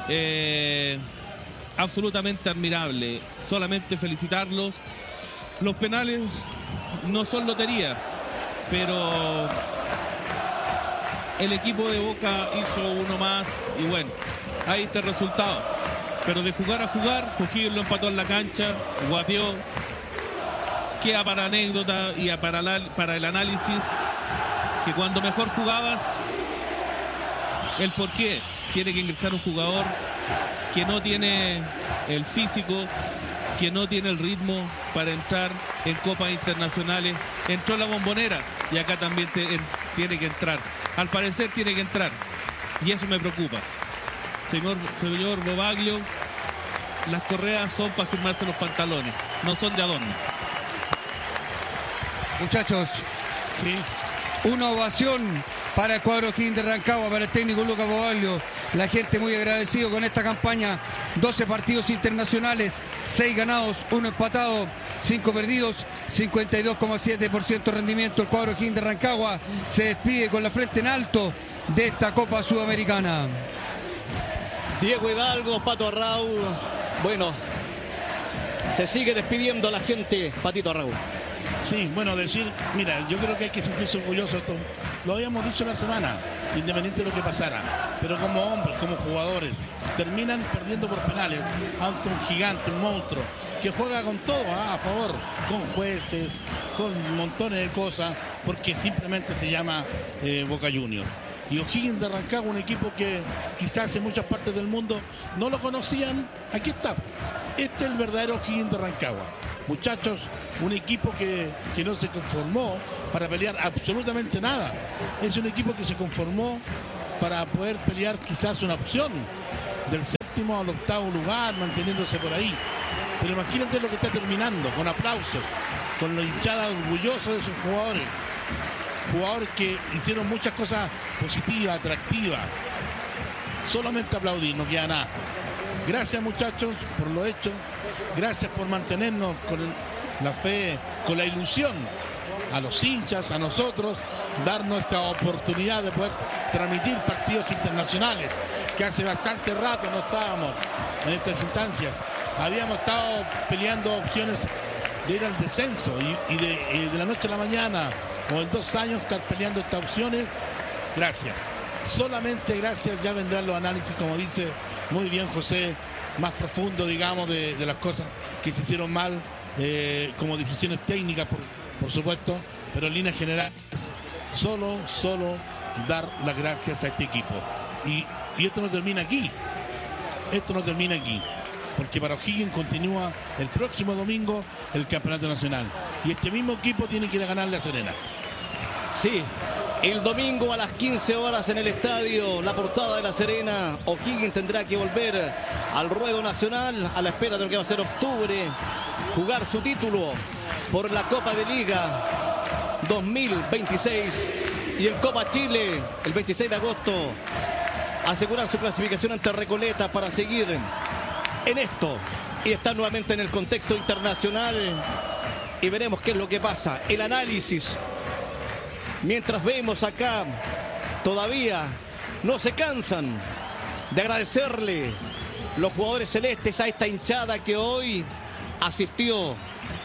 absolutamente admirable. Solamente felicitarlos. Los penales no son lotería, pero el equipo de Boca hizo uno más y bueno, ahí está el resultado. Pero de jugar a jugar, O'Higgins lo empató en la cancha, guapió. Queda para anécdota y para el análisis que cuando mejor jugabas, el por qué tiene que ingresar un jugador que no tiene el físico, que no tiene el ritmo para entrar en copas internacionales. Entró la Bombonera y acá también tiene que entrar. Al parecer tiene que entrar y eso me preocupa. Señor Bobaglio, las correas son para firmarse los pantalones, no son de adorno. Muchachos, Sí. una ovación para el cuadro O'Higgins de Rancagua, para el técnico Lucas Bobaglio. La gente muy agradecido con esta campaña. 12 partidos internacionales, 6 ganados, 1 empatado, 5 perdidos, 52,7% de rendimiento. El cuadro O'Higgins de Rancagua se despide con la frente en alto de esta Copa Sudamericana. Diego Hidalgo, Pato Arrau. Bueno, se sigue despidiendo la gente, Patito Arrau. Sí, bueno, decir, mira, yo creo que hay que sentirse orgulloso. Esto lo habíamos dicho la semana, independiente de lo que pasara. Pero como hombres, como jugadores, terminan perdiendo por penales ante un gigante, un monstruo, que juega con todo a favor, con jueces, con montones de cosas, porque simplemente se llama Boca Juniors. Y O'Higgins de Rancagua, un equipo que quizás en muchas partes del mundo no lo conocían, aquí está. Este es el verdadero O'Higgins de Rancagua. Muchachos, un equipo que no se conformó para pelear absolutamente nada. Es un equipo que se conformó para poder pelear quizás una opción del séptimo al octavo lugar, manteniéndose por ahí. Pero imagínate lo que está terminando, con aplausos, con la hinchada orgullosa de sus jugadores. Jugadores que hicieron muchas cosas positivas, atractivas. Solamente aplaudir, no queda nada. Gracias, muchachos, por lo hecho. Gracias por mantenernos con la fe, con la ilusión a los hinchas, a nosotros, darnos esta oportunidad de poder transmitir partidos internacionales, que hace bastante rato no estábamos en estas instancias. Habíamos estado peleando opciones de ir al descenso y de la noche a la mañana o en 2 años estar peleando estas opciones. Gracias. Solamente gracias. Ya vendrán los análisis, como dice muy bien José, más profundo, digamos, de las cosas que se hicieron mal, como decisiones técnicas, por supuesto, pero en líneas generales, solo dar las gracias a este equipo. Y esto no termina aquí. Esto no termina aquí. Porque para O'Higgins continúa el próximo domingo el Campeonato Nacional. Y este mismo equipo tiene que ir a ganarle a Serena. Sí, el domingo a las 15 horas en el estadio La Portada de La Serena, O'Higgins tendrá que volver al ruedo nacional a la espera de lo que va a ser octubre, jugar su título por la Copa de Liga 2026 y en Copa Chile el 26 de agosto asegurar su clasificación ante Recoleta para seguir en esto y estar nuevamente en el contexto internacional y veremos qué es lo que pasa. El análisis, mientras vemos acá, todavía no se cansan de agradecerle los jugadores celestes a esta hinchada que hoy asistió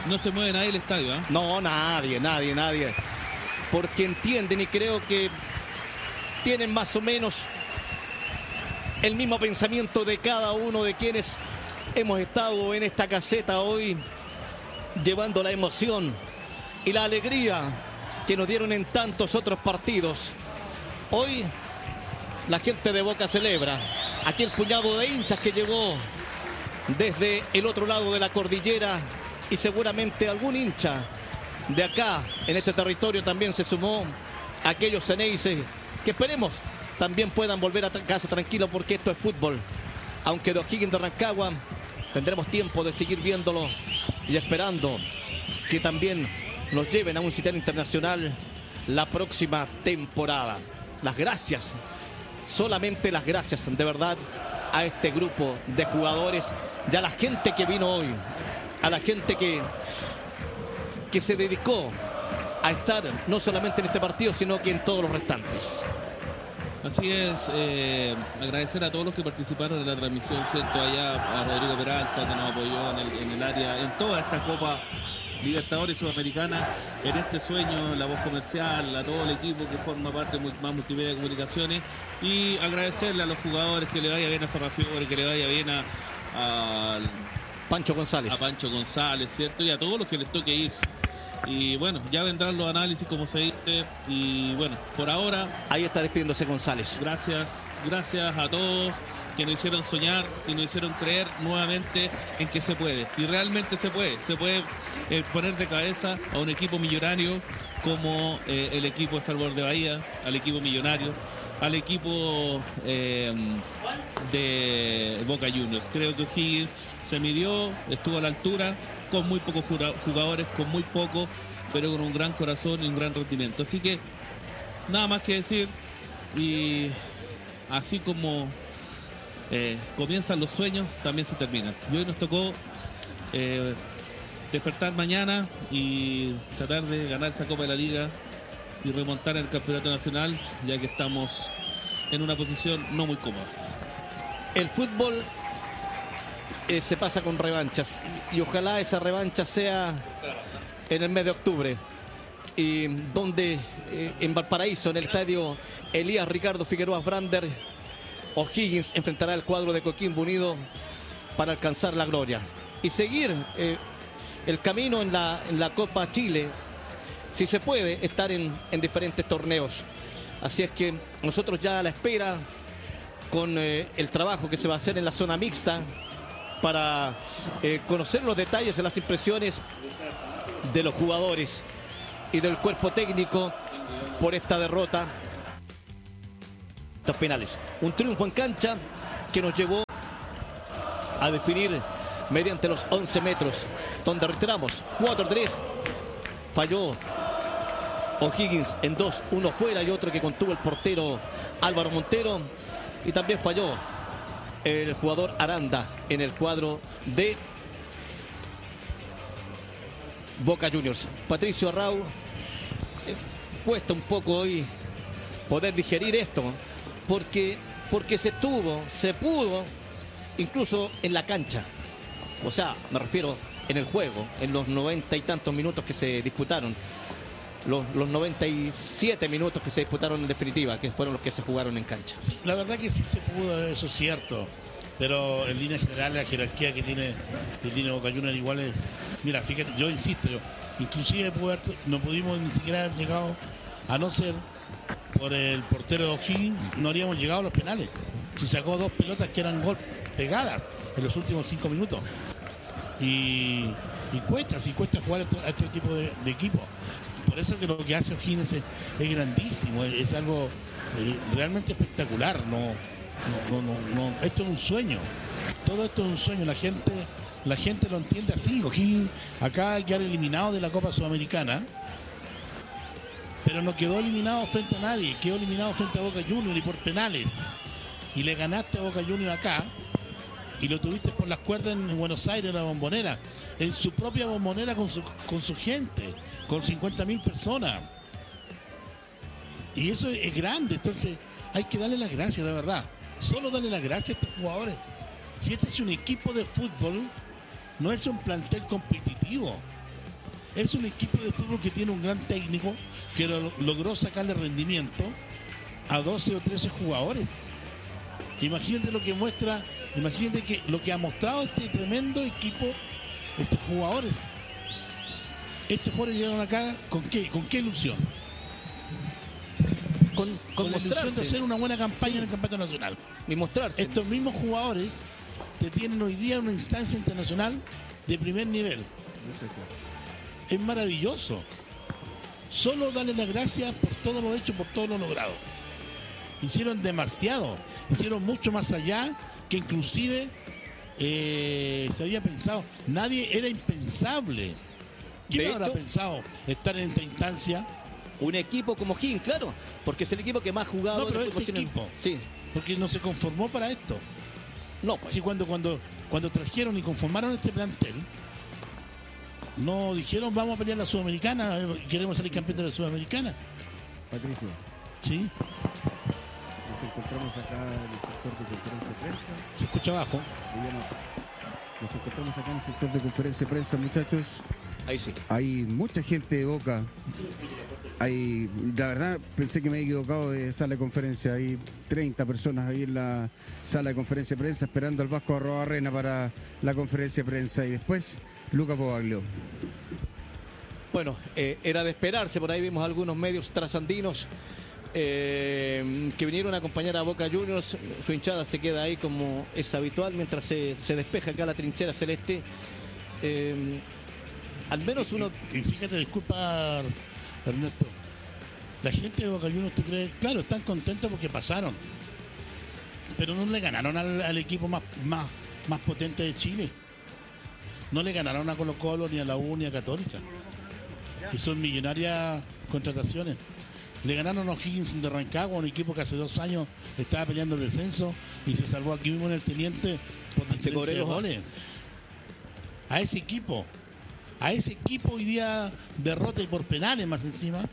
No se mueve nadie el estadio, ¿eh? No, nadie. Porque entienden y creo que tienen más o menos el mismo pensamiento de cada uno de quienes hemos estado en esta caseta hoy, llevando la emoción y la alegría que nos dieron en tantos otros partidos. Hoy la gente de Boca celebra. Aquel puñado de hinchas que llegó desde el otro lado de la cordillera, y seguramente algún hincha de acá en este territorio también se sumó a aquellos ceneices que esperemos también puedan volver a casa tranquilos, porque esto es fútbol. Aunque de O'Higgins de Rancagua tendremos tiempo de seguir viéndolo y esperando que también nos lleven a un citado internacional la próxima temporada. Las gracias, solamente las gracias de verdad a este grupo de jugadores y a la gente que vino hoy, a la gente que se dedicó a estar no solamente en este partido, sino que en todos los restantes. Así es, agradecer a todos los que participaron en la transmisión, ¿cierto? Allá a Rodrigo Peralta, que nos apoyó en el área, en toda esta Copa Libertadores Sudamericana, en este sueño, la voz comercial, a todo el equipo que forma parte de Más Multimedia de Comunicaciones, y agradecerle a los jugadores, que le vaya bien a Ferrafiore, que le vaya bien a Pancho González. A Pancho González, ¿cierto? Y a todos los que les toque ir. Y bueno, ya vendrán los análisis, como se dice. Y bueno, por ahora... Ahí está despidiéndose González. Gracias a todos que nos hicieron soñar y nos hicieron creer nuevamente en que se puede. Y realmente se puede. Se puede poner de cabeza a un equipo millonario como el equipo de Salvador de Bahía, al equipo millonario, al equipo de Boca Juniors. Creo que O'Higgins se midió, estuvo a la altura, con muy pocos jugadores, con muy poco, pero con un gran corazón y un gran rendimiento. Así que nada más que decir, y así como comienzan los sueños, también se terminan. Y hoy nos tocó despertar mañana y tratar de ganar esa Copa de la Liga y remontar el campeonato nacional, ya que estamos en una posición no muy cómoda. El fútbol se pasa con revanchas, y ojalá esa revancha sea en el mes de octubre, y donde en Valparaíso, en el estadio Elías Ricardo Figueroa Brander, O'Higgins enfrentará al cuadro de Coquimbo Unido para alcanzar la gloria y seguir el camino en la Copa Chile, si se puede, estar en diferentes torneos. Así es que nosotros ya a la espera, con el trabajo que se va a hacer en la zona mixta, para conocer los detalles de las impresiones de los jugadores y del cuerpo técnico por esta derrota. Los penales, un triunfo en cancha que nos llevó a definir mediante los 11 metros, donde reiteramos 4-3, falló O'Higgins en 2, uno fuera y otro que contuvo el portero Álvaro Montero, y también falló el jugador Aranda en el cuadro de Boca Juniors. Patricio Arrau, cuesta un poco hoy poder digerir esto, porque se pudo, incluso en la cancha. O sea, me refiero en el juego, en los 90 y tantos minutos que se disputaron. Los 97 minutos que se disputaron en definitiva, que fueron los que se jugaron en cancha. Sí, la verdad que sí se pudo, eso es cierto. Pero en línea general la jerarquía que tiene el línea Boca Juniors igual es... Mira, fíjate, yo insisto, inclusive no pudimos ni siquiera haber llegado, a no ser por el portero de O'Higgins, no habríamos llegado a los penales. Si sacó dos pelotas que eran gol pegadas en los últimos 5 minutos. Y cuesta jugar a este tipo de equipo. Por eso que lo que hace O'Higgins es grandísimo, es algo realmente espectacular. No, esto es un sueño. Todo esto es un sueño. La gente lo entiende así. O'Higgins acaba de quedar eliminado de la Copa Sudamericana, pero no quedó eliminado frente a nadie. Quedó eliminado frente a Boca Juniors y por penales. Y le ganaste a Boca Juniors acá y lo tuviste por las cuerdas en Buenos Aires, en la Bombonera, en su propia Bombonera con su gente, con 50.000 personas. Y eso es grande. Entonces hay que darle las gracias, de verdad. Solo darle las gracias a estos jugadores. Si este es un equipo de fútbol, no es un plantel competitivo. Es un equipo de fútbol que tiene un gran técnico que logró sacarle rendimiento a 12 o 13 jugadores. Imagínate lo que muestra, imagínate que lo que ha mostrado este tremendo equipo, estos jugadores. Estos jugadores llegaron acá ¿con qué? ¿Con qué ilusión? Con la ilusión de hacer una buena campaña en el campeonato nacional. Y mostrarse. Estos mismos jugadores te tienen hoy día una instancia internacional de primer nivel. Es maravilloso. Solo darle las gracias por todo lo hecho, por todo lo logrado. Hicieron demasiado, hicieron mucho más allá que inclusive se había pensado. Nadie, era impensable. ¿Quién habrá pensado estar en esta instancia? Un equipo como Higgins, claro, porque es el equipo que más ha jugado. No, pero en el este equipo, sí, porque no se conformó para esto. No, pues. Sí, cuando trajeron y conformaron este plantel, no dijeron vamos a pelear la Sudamericana, queremos salir campeón de la Sudamericana. Patricio. Sí. Nos encontramos acá en el sector de conferencia de prensa. Se escucha abajo. Nos encontramos acá en el sector de conferencia de prensa, muchachos. Ahí sí. Hay mucha gente de Boca. La verdad, pensé que me había equivocado de sala de conferencia. Hay 30 personas ahí en la sala de conferencia de prensa esperando al Vasco Arrobarrena para la conferencia de prensa. Y después, Lucas Bobaglio. Bueno, era de esperarse. Por ahí vimos algunos medios trasandinos que vinieron a acompañar a Boca Juniors. Su hinchada se queda ahí como es habitual mientras se despeja acá la trinchera celeste. Al menos uno... Y fíjate, disculpa, Ernesto. La gente de Boca Juniors, ¿tú crees? Claro, están contentos porque pasaron. Pero no le ganaron al equipo más potente de Chile. No le ganaron a Colo-Colo, ni a la U, ni a Católica. Que son millonarias contrataciones. Le ganaron a Higgins de Rancagua, un equipo que hace 2 años estaba peleando el descenso y se salvó aquí mismo en el Teniente por diferencia de goles. A ese equipo hoy día derrota y por penales más encima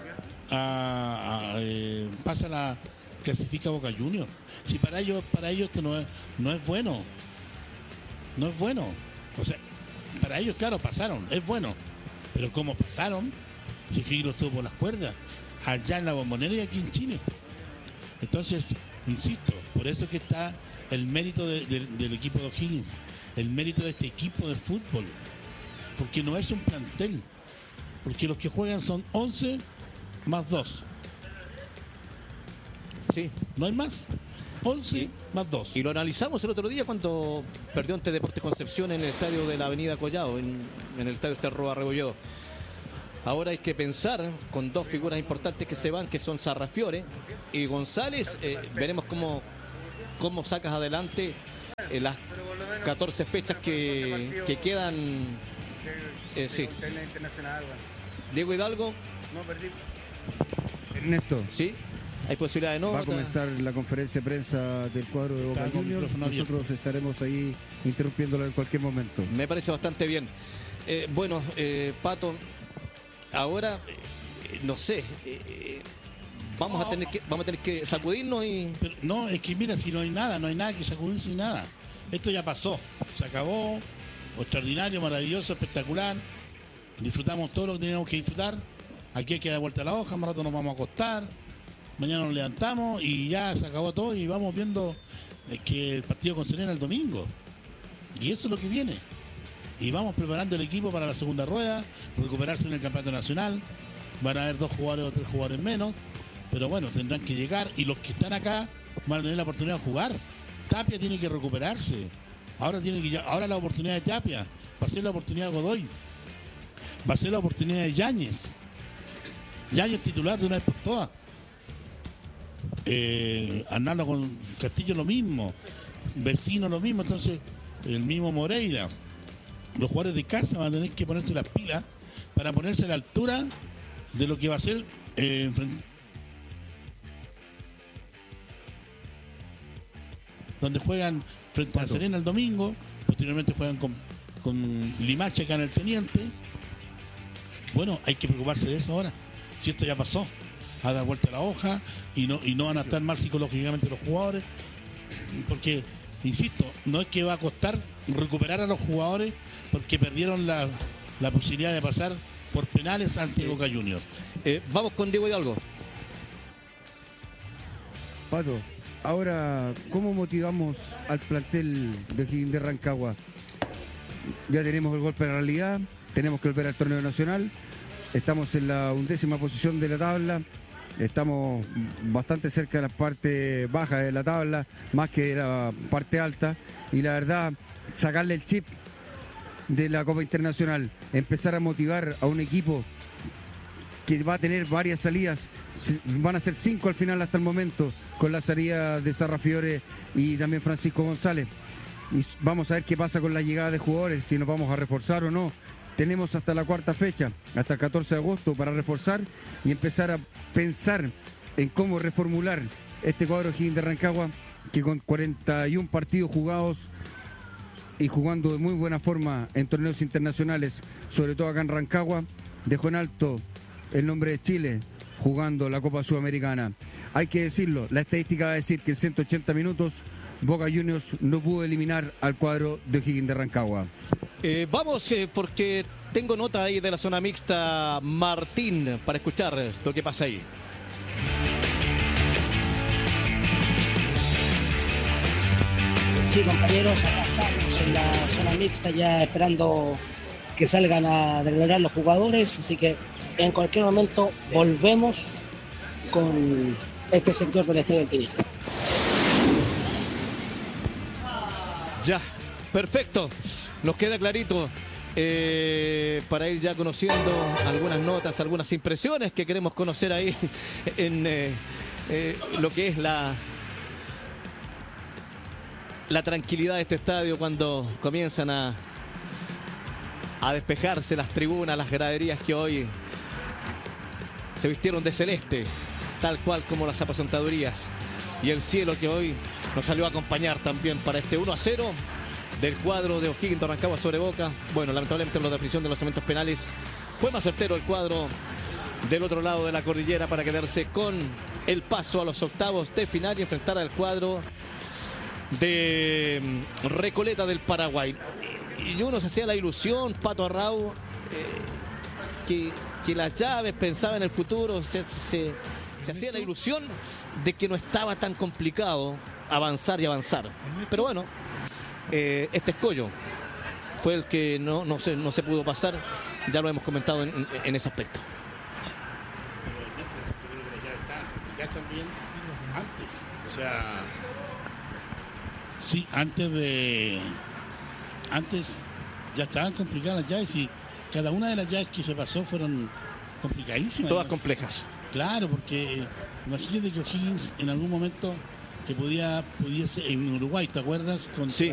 clasifica Boca Juniors. Si para ellos esto no es bueno. No es bueno. O sea, para ellos, claro, pasaron, es bueno. Pero ¿cómo pasaron? Si Higgins estuvo por las cuerdas, allá en la Bombonera y aquí en Chile. Entonces, insisto, por eso es que está el mérito del equipo de O'Higgins, el mérito de este equipo de fútbol. Porque no es un plantel, porque los que juegan son 11 más 2. Sí. No hay más. 11 más 2. Y lo analizamos el otro día cuando perdió ante Deportes Concepción en el estadio de la Avenida Collado, en el estadio Esterroa Rebolledo. Ahora hay que pensar con 2 figuras importantes que se van, que son Sarrafiore y González. Veremos cómo sacas adelante las 14 fechas que quedan. Sí. Diego Hidalgo. No, perdí. Ernesto. Sí. Hay posibilidad de no. Va a comenzar la conferencia de prensa del cuadro de Boca Juniors. Nosotros estaremos ahí interrumpiéndolo en cualquier momento. Me parece bastante bien. Bueno, Pato, ahora, no sé, vamos a tener que sacudirnos y... Pero no, es que mira, si no hay nada que sacudirse ni nada. Esto ya pasó, se acabó, extraordinario, maravilloso, espectacular. Disfrutamos todo lo que teníamos que disfrutar. Aquí hay que dar vuelta a la hoja, más rato nos vamos a acostar. Mañana nos levantamos y ya se acabó todo y vamos viendo que el partido con Serena el domingo. Y eso es lo que viene. Y vamos preparando el equipo para la segunda rueda, recuperarse en el campeonato nacional. Van a haber 2 jugadores o 3 jugadores menos, pero bueno, tendrán que llegar y los que están acá van a tener la oportunidad de jugar. Tapia tiene que recuperarse. Ahora la oportunidad de Tapia, va a ser la oportunidad de Godoy, va a ser la oportunidad de Yáñez. Yáñez titular de una vez por todas. Arnaldo con Castillo lo mismo, Vecino lo mismo, entonces el mismo Moreira. Los jugadores de casa van a tener que ponerse las pilas para ponerse a la altura de lo que va a ser donde juegan frente a Serena el domingo, posteriormente juegan con Limache acá en el Teniente. Bueno, hay que preocuparse de eso ahora, si esto ya pasó, a dar vuelta a la hoja y no van a estar mal psicológicamente los jugadores, porque, insisto, no es que va a costar recuperar a los jugadores porque perdieron la posibilidad de pasar por penales ante Boca Juniors. Vamos con Diego Hidalgo. Pato, ahora, ¿cómo motivamos al plantel de O'Higgins de Rancagua? Ya tenemos el golpe de realidad, tenemos que volver al torneo nacional, estamos en la 11ª posición de la tabla, estamos bastante cerca de la parte baja de la tabla, más que de la parte alta, y la verdad, sacarle el chip de la Copa Internacional, empezar a motivar a un equipo que va a tener varias salidas, van a ser 5 al final hasta el momento, con la salida de Sarrafiore y también Francisco González. Y vamos a ver qué pasa con la llegada de jugadores, si nos vamos a reforzar o no. Tenemos hasta la 4ª fecha, hasta el 14 de agosto, para reforzar y empezar a pensar en cómo reformular este cuadro O'Higgins de Rancagua, que con 41 partidos jugados y jugando de muy buena forma en torneos internacionales, sobre todo acá en Rancagua, dejó en alto el nombre de Chile jugando la Copa Sudamericana. Hay que decirlo, la estadística va a decir que en 180 minutos Boca Juniors no pudo eliminar al cuadro de O'Higgins de Rancagua. Vamos, porque tengo nota ahí de la zona mixta, Martín, para escuchar lo que pasa ahí. Sí, compañeros, acá estamos en la zona mixta ya esperando que salgan a declarar los jugadores, así que en cualquier momento volvemos con este sector del Estadio del Teniente. Ya, perfecto, nos queda clarito para ir ya conociendo algunas notas, algunas impresiones que queremos conocer ahí en lo que es la tranquilidad de este estadio cuando comienzan a despejarse las tribunas, las graderías que hoy se vistieron de celeste, tal cual como las aposentadorías, y el cielo que hoy nos salió a acompañar también para este 1-0 del cuadro de O'Higgins de Rancagua sobre Boca. Bueno, lamentablemente en la definición de los momentos penales fue más certero el cuadro del otro lado de la cordillera para quedarse con el paso a los octavos de final y enfrentar al cuadro de Recoleta del Paraguay. Y uno se hacía la ilusión, Pato Arrau, que las llaves pensaba en el futuro, se hacía la ilusión de que no estaba tan complicado avanzar y avanzar. Pero bueno, este escollo fue el que no se pudo pasar, ya lo hemos comentado en ese aspecto. Ya también antes, o sea, sí, antes ya estaban complicadas las llaves y cada una de las llaves que se pasó fueron complicadísimas. Todas complejas. Claro, porque imagínate que O'Higgins en algún momento que pudiese en Uruguay, ¿te acuerdas? Sí.